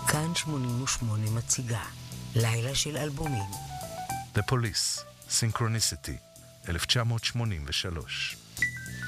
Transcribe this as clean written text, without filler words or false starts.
כאן 88 מציגה לילה של אלבומים. The Police, Synchronicity, 1983.